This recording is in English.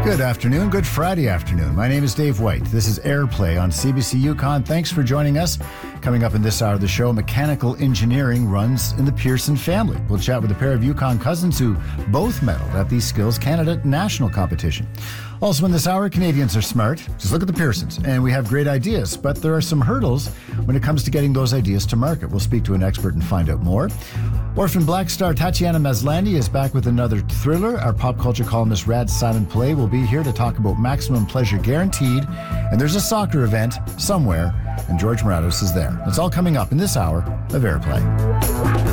Good afternoon, good Friday afternoon. My name is Dave White. This is Airplay on CBC Yukon. Thanks for joining us. Coming up in this hour of the show, mechanical engineering runs in the Pearson family. We'll chat with a pair of Yukon cousins who both medaled at the Skills Canada National Competition. Also in this hour, Canadians are smart. Just look at the Pearsons. And we have great ideas, but there are some hurdles when it comes to getting those ideas to market. We'll speak to an expert and find out more. Orphan Black star Tatiana Maslany is back with another thriller. Our pop culture columnist Rad Simon Pillay will be here to talk about Maximum Pleasure Guaranteed. And there's a soccer event somewhere, and George Morados is there. It's all coming up in this hour of Airplay.